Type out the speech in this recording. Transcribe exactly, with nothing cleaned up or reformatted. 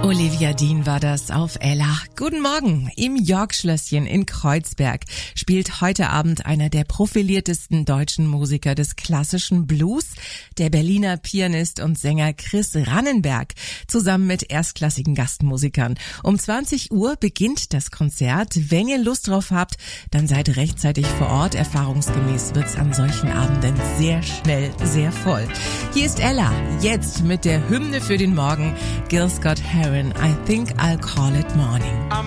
Olivia Dean war das auf Ella. Guten Morgen. Im York-Schlösschen in Kreuzberg spielt heute Abend einer der profiliertesten deutschen Musiker des klassischen Blues, der Berliner Pianist und Sänger Chris Rannenberg, zusammen mit erstklassigen Gastmusikern. Um zwanzig Uhr beginnt das Konzert. Wenn ihr Lust drauf habt, dann seid rechtzeitig vor Ort. Erfahrungsgemäß wird's an solchen Abenden sehr schnell sehr voll. Hier ist Ella, jetzt mit der Hymne für den Morgen, Gil Scott-Heron, I Think I'll Call It Morning.